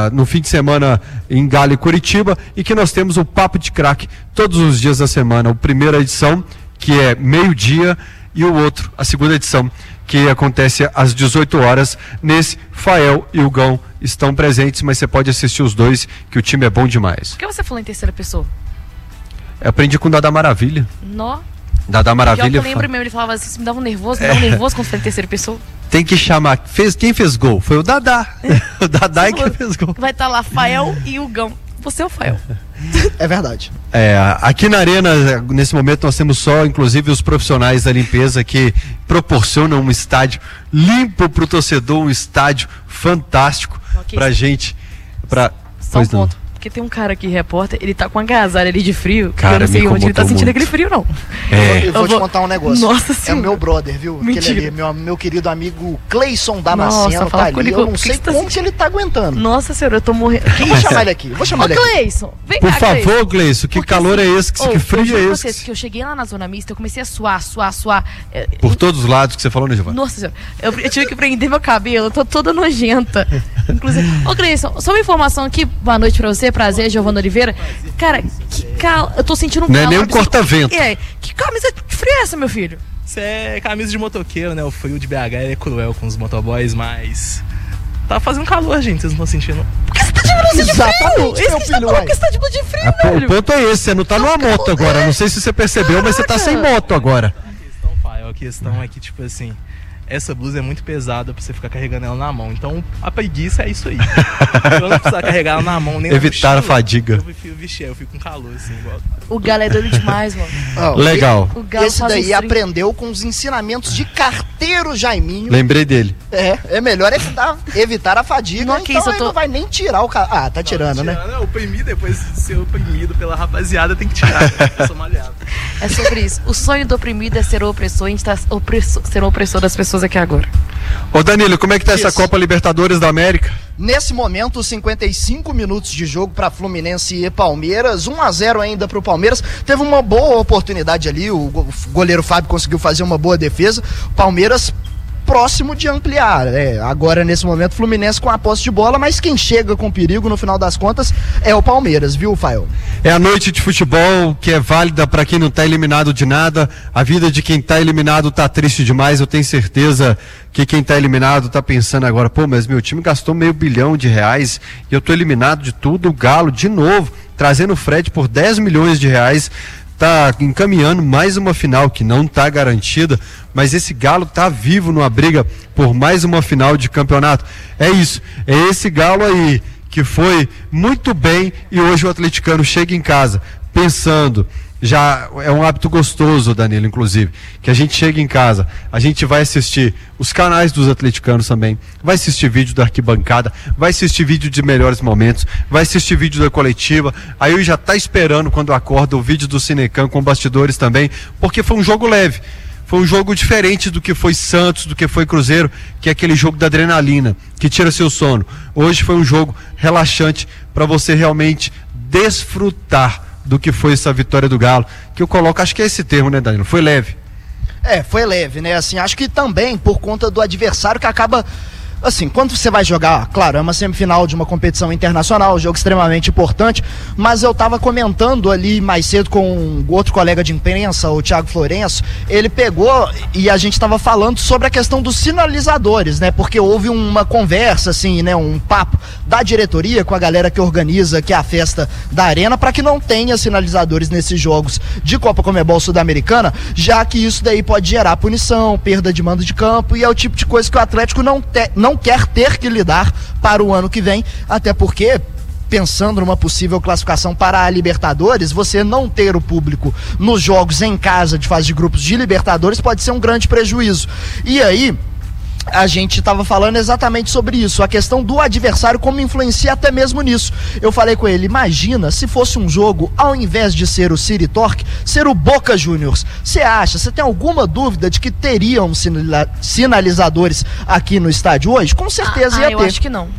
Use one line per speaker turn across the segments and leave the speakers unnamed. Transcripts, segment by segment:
no fim de semana em Galo e Curitiba, e que nós temos o Papo de Craque todos os dias da semana. A primeira edição, que é meio-dia, e o outro, a segunda edição, que acontece às 18 horas. Nesse, Fael e o Gão estão presentes, mas você pode assistir os dois, que o time é bom demais.
Por que você falou em terceira pessoa?
Eu aprendi com o Dada Maravilha.
Nó.
Dada Maravilha.
Eu lembro mesmo, ele falava assim, isso me dava um nervoso, quando foi em terceira pessoa.
Tem que chamar. Quem fez gol? Foi o Dadá. O Dadá é quem fez gol.
Vai estar lá Fael e o Gão. Você é o Fael.
É verdade.
Aqui na Arena, nesse momento, nós temos só, inclusive, os profissionais da limpeza que proporcionam um estádio limpo para o torcedor, um estádio fantástico pra gente.
Só um ponto. Porque tem um cara aqui, repórter, ele tá com agasalho ali de frio,
cara,
eu não sei onde ele tá sentindo aquele frio, não.
Eu vou te contar um negócio.
Nossa Senhora.
É o meu brother, viu?
Mentira.
Aquele ali, meu querido amigo Cleison Damasceno, tá ali. Eu não sei como que ele tá aguentando.
Nossa Senhora, eu tô morrendo.
Vou chamar ele aqui. Ô,
Cleison, vem
cá,
Por
favor, Cleison, que calor é esse? Que frio é esse?
Que eu cheguei lá na zona mista, eu comecei a suar.
Por todos os lados que você falou, né, Giovana?
Nossa Senhora, eu tive que prender meu cabelo, eu tô toda nojenta. Inclusive, Cleison, só uma informação aqui, boa noite pra você, prazer, Giovana Oliveira. Cara, eu tô sentindo um calor.
Não é nem um corta-vento.
Que camisa de frio é essa, meu filho?
Isso é camisa de motoqueiro, né? O frio de BH é cruel com os motoboys, mas tá fazendo calor, gente, vocês não estão sentindo?
Por que você tá de blusa de frio?
Meu filho,
Por que você tá de blusa de frio, velho?
O ponto é esse, você não tá numa moto agora. Não sei se você percebeu, mas você tá sem moto agora.
A questão é que, tipo assim, essa blusa é muito pesada pra você ficar carregando ela na mão. Então, a preguiça é isso aí. Eu não precisar carregar ela na mão, nem
evitar
mochila,
a fadiga.
Eu prefiro vestir, eu fico com calor, assim, igual.
O Galo é doido demais, mano.
Legal.
Esse daí aprendeu com os ensinamentos de Carteiro Jaiminho.
Lembrei dele.
É melhor evitar a fadiga.
Não,
então ele não vai nem tirar o cara. Ah, tá tirando, né?
Oprimir, depois de ser oprimido pela rapaziada, tem que tirar. Eu sou malhado.
É sobre isso. O sonho do oprimido é ser o opressor. A gente tá sendo o opressor das pessoas aqui agora.
Ô Danilo, como é que tá essa Copa Libertadores da América?
Nesse momento, 55 minutos de jogo para Fluminense e Palmeiras, 1-0 ainda para o Palmeiras. Teve uma boa oportunidade ali, o goleiro Fábio conseguiu fazer uma boa defesa. Palmeiras próximo de ampliar. Agora, nesse momento, Fluminense com a posse de bola, mas quem chega com perigo, no final das contas, é o Palmeiras, viu, Fael?
É a noite de futebol que é válida para quem não tá eliminado de nada. A vida de quem tá eliminado tá triste demais. Eu tenho certeza que quem tá eliminado tá pensando agora, pô, mas meu time gastou R$500 milhão e eu tô eliminado de tudo. O Galo, de novo, trazendo o Fred por R$10 milhões, tá encaminhando mais uma final que não tá garantida, mas esse Galo tá vivo numa briga por mais uma final de campeonato. É isso, é esse Galo aí que foi muito bem, e hoje o atleticano chega em casa pensando, já é um hábito gostoso, Danilo, inclusive, que a gente chega em casa, a gente vai assistir os canais dos atleticanos também, vai assistir vídeo da arquibancada, vai assistir vídeo de melhores momentos, vai assistir vídeo da coletiva, aí já tá esperando quando acorda o vídeo do Cinecam com bastidores também, porque foi um jogo leve, foi um jogo diferente do que foi Santos, do que foi Cruzeiro, que é aquele jogo da adrenalina, que tira seu sono. Hoje foi um jogo relaxante para você realmente desfrutar do que foi essa vitória do Galo, que eu coloco, acho que é esse termo, né, Danilo? Foi leve.
Foi leve, né? Assim, acho que também por conta do adversário que acaba... Assim, quando você vai jogar, claro, é uma semifinal de uma competição internacional, um jogo extremamente importante, mas eu tava comentando ali mais cedo com outro colega de imprensa, o Thiago Florenço, ele pegou e a gente tava falando sobre a questão dos sinalizadores, né? Porque houve uma conversa, assim, né? Um papo da diretoria com a galera que organiza aqui a festa da Arena para que não tenha sinalizadores nesses jogos de Copa Conmebol Sul-Americana, já que isso daí pode gerar punição, perda de mando de campo, e é o tipo de coisa que o Atlético não quer ter que lidar para o ano que vem, até porque, pensando numa possível classificação para a Libertadores, você não ter o público nos jogos em casa de fase de grupos de Libertadores pode ser um grande prejuízo. E aí, a gente estava falando exatamente sobre isso, a questão do adversário, como influencia até mesmo nisso. Eu falei com ele, imagina se fosse um jogo, ao invés de ser o City Torque, ser o Boca Juniors. Você tem alguma dúvida de que teriam sinalizadores aqui no estádio hoje? Com certeza ia ter.
Eu acho que não.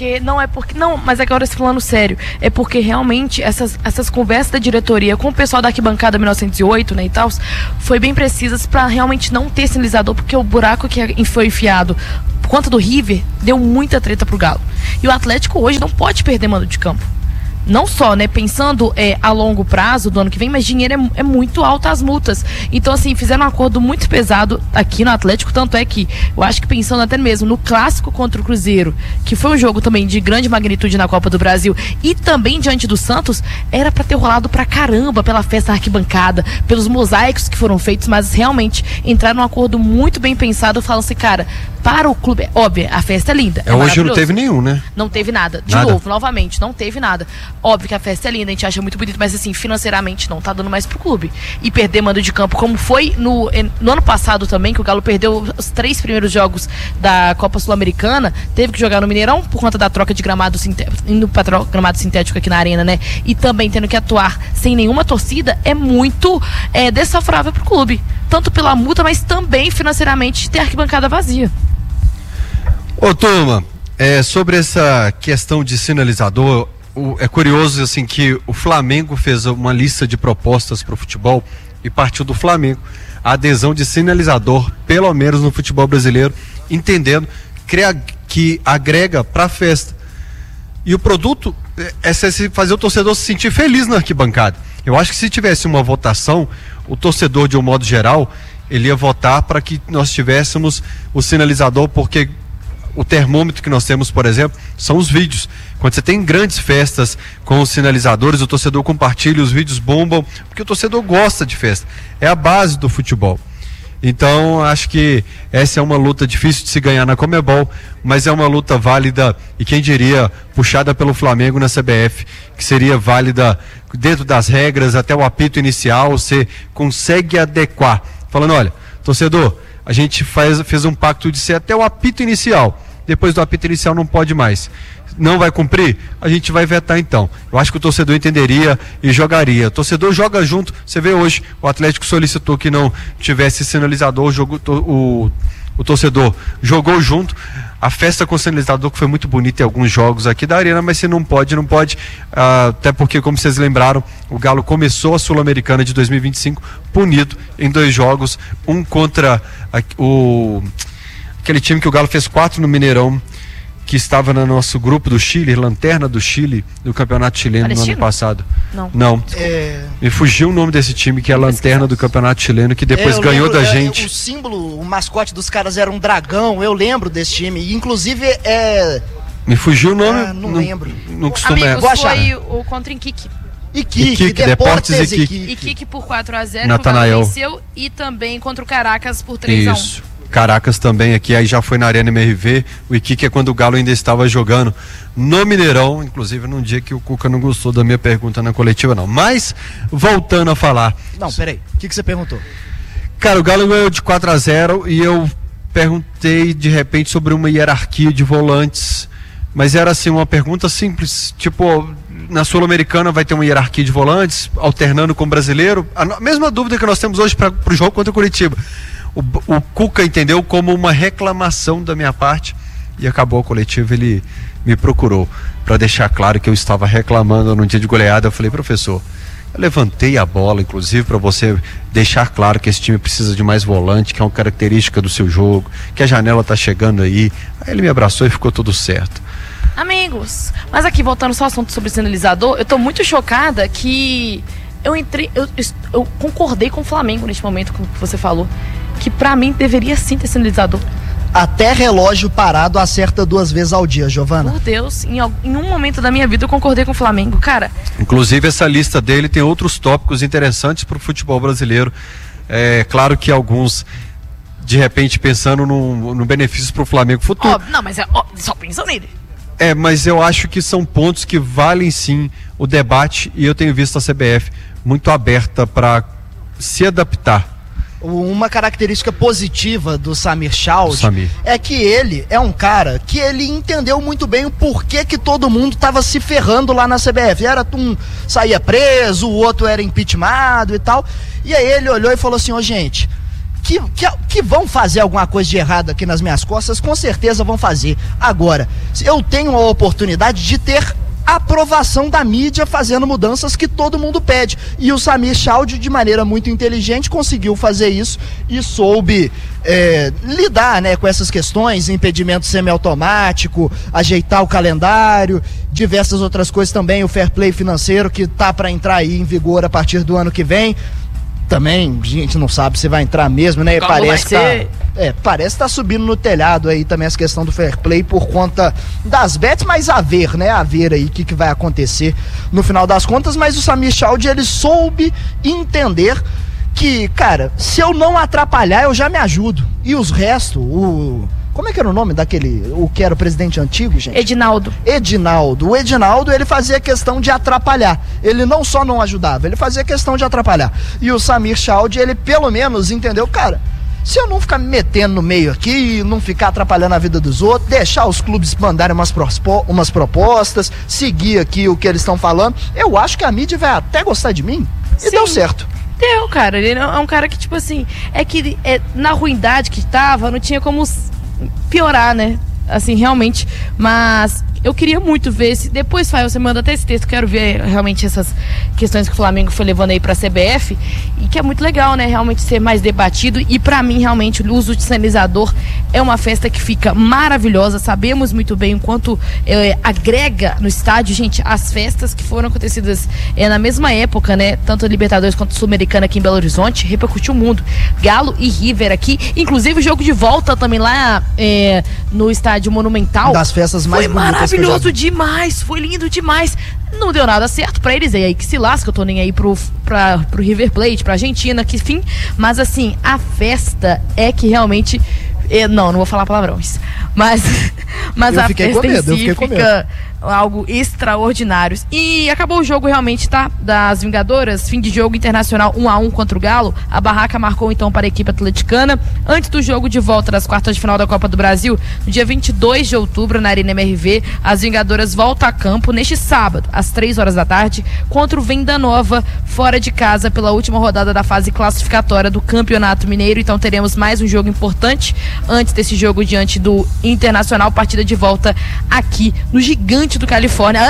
Não, mas agora falando sério, é porque realmente essas conversas da diretoria com o pessoal da arquibancada 1908, né, e tal, foi bem precisas para realmente não ter sinalizador, porque o buraco que foi enfiado por conta do River, deu muita treta pro Galo. E o Atlético hoje não pode perder mando de campo. Não só, né, pensando a longo prazo do ano que vem, mas dinheiro é muito alto as multas. Então, assim, fizeram um acordo muito pesado aqui no Atlético, tanto é que eu acho que pensando até mesmo no clássico contra o Cruzeiro, que foi um jogo também de grande magnitude na Copa do Brasil, e também diante do Santos, era pra ter rolado pra caramba pela festa arquibancada, pelos mosaicos que foram feitos, mas realmente entraram num acordo muito bem pensado, falando assim, cara, para o clube, óbvio, a festa é linda.
Hoje não teve nenhum, né?
Não teve nada. Novo, novamente, não teve nada. Óbvio que a festa é linda, a gente acha muito bonito, mas assim, financeiramente não tá dando mais pro clube. E perder mando de campo, como foi no ano passado também, que o Galo perdeu os 3 primeiros jogos da Copa Sul-Americana, teve que jogar no Mineirão por conta da troca de gramado sintético, indo pra gramado sintético aqui na arena, né? E também tendo que atuar sem nenhuma torcida, é muito desfavorável pro clube. Tanto pela multa, mas também financeiramente ter arquibancada vazia.
Ô, turma, sobre essa questão de sinalizador, é curioso assim que o Flamengo fez uma lista de propostas para o futebol e partiu do Flamengo a adesão de sinalizador, pelo menos no futebol brasileiro, entendendo que agrega para a festa. E o produto é fazer o torcedor se sentir feliz na arquibancada. Eu acho que se tivesse uma votação, o torcedor, de um modo geral, ele ia votar para que nós tivéssemos o sinalizador, porque o termômetro que nós temos, por exemplo, são os vídeos. Quando você tem grandes festas com os sinalizadores, o torcedor compartilha, os vídeos bombam, porque o torcedor gosta de festa. É a base do futebol. Então, acho que essa é uma luta difícil de se ganhar na Conmebol, mas é uma luta válida, e quem diria, puxada pelo Flamengo na CBF, que seria válida dentro das regras, até o apito inicial, você consegue adequar. Falando, olha, torcedor, a gente fez um pacto de ser até o apito inicial. Depois do apito inicial não pode mais. Não vai cumprir? A gente vai vetar então. Eu acho que o torcedor entenderia e jogaria. O torcedor joga junto. Você vê hoje, o Atlético solicitou que não tivesse sinalizador, o torcedor jogou junto. A festa com sinalizador, que foi muito bonita em alguns jogos aqui da arena, mas se não pode, não pode. Até porque, como vocês lembraram, o Galo começou a Sul-Americana de 2025 punido em 2 jogos, um contra aquele time que o Galo fez 4 no Mineirão, que estava no nosso grupo do Chile, Lanterna do Chile, do Campeonato Chileno no ano passado. Não. Me fugiu o nome desse time, que é a Lanterna do Campeonato Chileno, que depois ganhou da gente.
O símbolo, o mascote dos caras era um dragão, eu lembro desse time. Inclusive,
me fugiu o nome.
Não lembro.
Não costumo.
Amigos, foi o contra Iquique.
Iquique, Deportes
Iquique. Iquique por 4-0,
Natanael
venceu, e também contra o Caracas por 3-1.
Isso. Caracas também aqui, aí já foi na Arena MRV. O Iquique é quando o Galo ainda estava jogando no Mineirão, inclusive num dia que o Cuca não gostou da minha pergunta na coletiva, não. Mas, voltando a falar.
Não, peraí, o que você perguntou?
Cara, o Galo ganhou de 4-0 e eu perguntei de repente sobre uma hierarquia de volantes, mas era assim, uma pergunta simples, tipo, na Sul-Americana vai ter uma hierarquia de volantes, alternando com o brasileiro? A mesma dúvida que nós temos hoje para o jogo contra o Curitiba. O Cuca entendeu como uma reclamação da minha parte e acabou a coletiva, ele me procurou para deixar claro que eu estava reclamando no dia de goleada. Eu falei, professor, eu levantei a bola, inclusive, para você deixar claro que esse time precisa de mais volante, que é uma característica do seu jogo, que a janela tá chegando aí. Aí ele me abraçou e ficou tudo certo.
Amigos, mas aqui voltando só ao assunto sobre o sinalizador, eu tô muito chocada que eu concordei com o Flamengo neste momento, com o que você falou, que pra mim deveria sim ter sinalizador.
Até relógio parado acerta 2 vezes ao dia, Giovana.
Por Deus, em um momento da minha vida eu concordei com o Flamengo, cara.
Inclusive essa lista dele tem outros tópicos interessantes pro futebol brasileiro. É claro que alguns, de repente, pensando no benefício pro Flamengo futuro.
Não, mas só pensa nele.
Mas eu acho que são pontos que valem sim o debate, e eu tenho visto a CBF muito aberta para se adaptar.
Uma característica positiva do Samir Chaud é que ele é um cara que ele entendeu muito bem o porquê que todo mundo estava se ferrando lá na CBF. Saía preso, o outro era impeachmentado e tal. E aí ele olhou e falou assim, gente, que vão fazer alguma coisa de errado aqui nas minhas costas, com certeza vão fazer. Agora, eu tenho a oportunidade de ter aprovação da mídia fazendo mudanças que todo mundo pede. E o Samir Chaldry, de maneira muito inteligente, conseguiu fazer isso e soube lidar, né, com essas questões, impedimento semiautomático, ajeitar o calendário, diversas outras coisas também, o fair play financeiro que tá para entrar aí em vigor a partir do ano que vem. Também, a gente não sabe se vai entrar mesmo, né? Parece que tá subindo no telhado aí também essa questão do fair play por conta das bets, mas a ver, né? A ver aí o que vai acontecer no final das contas. Mas o Samir Chaldry, ele soube entender que, cara, se eu não atrapalhar, eu já me ajudo. E os restos, como é que era o nome daquele, o que era o presidente antigo, gente?
Edinaldo.
O Edinaldo, ele fazia questão de atrapalhar. Ele não só não ajudava, ele fazia questão de atrapalhar. E o Samir Chaldry, ele pelo menos entendeu, cara, se eu não ficar me metendo no meio aqui, não ficar atrapalhando a vida dos outros, deixar os clubes mandarem umas propostas, seguir aqui o que eles estão falando, eu acho que a mídia vai até gostar de mim. E deu certo.
Deu, cara. Ele é um cara que, tipo assim, na ruindade que tava, não tinha como piorar, né? Assim, realmente. Mas eu queria muito ver se depois, Fael, você manda até esse texto, quero ver realmente essas questões que o Flamengo foi levando aí pra CBF, e que é muito legal, né, realmente ser mais debatido. E pra mim, realmente, o uso de sinalizador é uma festa que fica maravilhosa. Sabemos muito bem o quanto agrega no estádio, gente, as festas que foram acontecidas na mesma época, né, tanto a Libertadores quanto a Sul-Americana aqui em Belo Horizonte, repercutiu o mundo. Galo e River aqui, inclusive o jogo de volta também lá no estádio Monumental.
Das festas mais bonitas.
Maravilhoso demais, foi lindo demais. Não deu nada certo pra eles, aí que se lasca, eu tô nem aí pro River Plate, pra Argentina, que fim. Mas assim, a festa é que realmente... não vou falar palavrões. Mas a festa em si fica algo extraordinário. E acabou o jogo realmente, tá? Das Vingadoras, fim de jogo internacional 1-1 contra o Galo. A barraca marcou então para a equipe atleticana. Antes do jogo de volta das quartas de final da Copa do Brasil, no dia 22 de outubro, na Arena MRV, as Vingadoras voltam a campo neste sábado, às 3 horas da tarde, contra o Venda Nova, fora de casa, pela última rodada da fase classificatória do Campeonato Mineiro. Então teremos mais um jogo importante antes desse jogo diante do Internacional, partida de volta aqui no Gigante do Califórnia.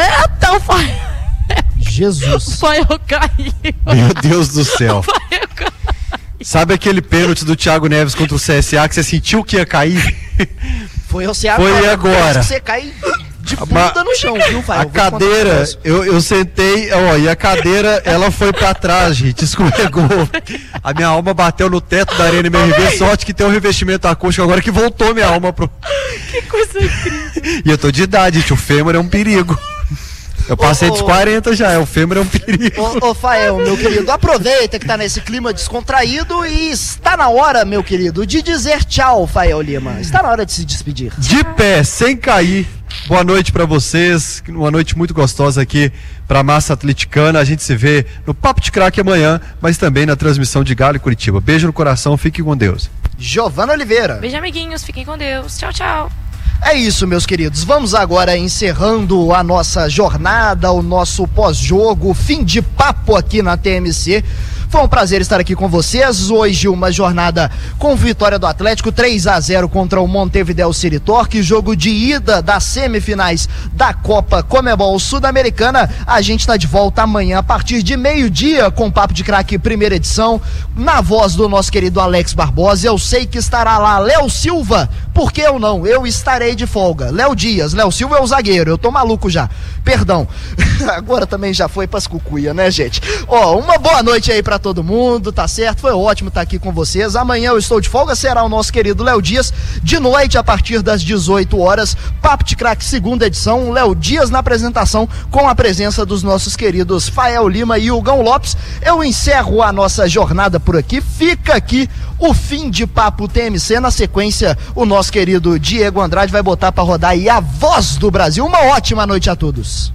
Jesus.
Foi eu caí.
Meu Deus do céu. Sabe aquele pênalti do Thiago Neves contra o CSA que você sentiu que ia cair?
Foi
agora.
Você cai de bunda no chão, viu, Fael?
A cadeira, eu sentei, e a cadeira, ela foi pra trás, gente, escorregou. A minha alma bateu no teto da Arena MRV, sorte que tem um revestimento acústico agora que voltou minha alma pro...
Que coisa incrível.
E eu tô de idade, gente, o fêmur é um perigo. Eu passei dos 40 já, o fêmur é um perigo.
Ô, Fael, meu querido, aproveita que tá nesse clima descontraído e está na hora, meu querido, de dizer tchau, Fael Lima. Está na hora de se despedir.
De pé, sem cair. Boa noite pra vocês, uma noite muito gostosa aqui pra massa atleticana. A gente se vê no Papo de Craque amanhã, mas também na transmissão de Galo e Curitiba. Beijo no coração, fiquem com Deus.
Giovana Oliveira.
Beijo, amiguinhos, fiquem com Deus. Tchau, tchau.
É isso, meus queridos. Vamos agora encerrando a nossa jornada, o nosso pós-jogo, fim de papo aqui na TMC. Foi um prazer estar aqui com vocês. Hoje uma jornada com vitória do Atlético, 3-0 contra o Montevideo City Torque, jogo de ida das semifinais da Copa Comebol Sul-Americana. A gente está de volta amanhã a partir de meio-dia com o Papo de Craque primeira edição, na voz do nosso querido Alex Barbosa. Eu sei que estará lá Léo Silva, por que eu não? Eu estarei de folga. Léo Dias, Léo Silva é o zagueiro, eu tô maluco já, perdão. Agora também já foi pras cucuia, né, gente? Uma boa noite aí pra todo mundo, tá certo? Foi ótimo estar aqui com vocês. Amanhã eu estou de folga, será o nosso querido Léo Dias. De noite, a partir das 18 horas, Papo de Craque, segunda edição. Léo Dias na apresentação, com a presença dos nossos queridos Fael Lima e Hugão Lopes. Eu encerro a nossa jornada por aqui. Fica aqui o fim de Papo TMC. Na sequência, o nosso querido Diego Andrade vai botar pra rodar aí a voz do Brasil. Uma ótima noite a todos.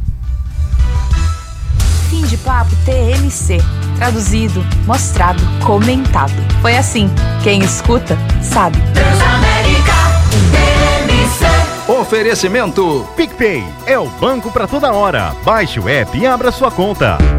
Fim de Papo TMC. Traduzido, mostrado, comentado. Foi assim. Quem escuta, sabe.
Transamérica TMC.
Oferecimento PicPay é o banco pra toda hora. Baixe o app e abra sua conta.